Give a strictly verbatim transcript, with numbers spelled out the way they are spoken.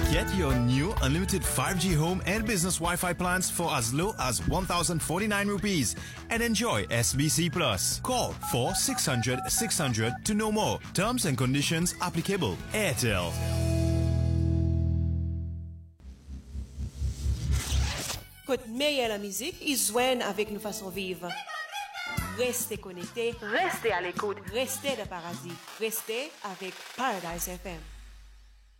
Get your new unlimited five G home and business Wi-Fi plans for as low as one thousand forty-nine rupees and enjoy S B C Plus. Call four six hundred six hundred to know more. Terms and conditions applicable. Airtel. Côte meilleure la musique, ils joignent avec nous façon vivre. Restez connectés, restez à l'écoute, restez de paradis, restez avec Paradise F M.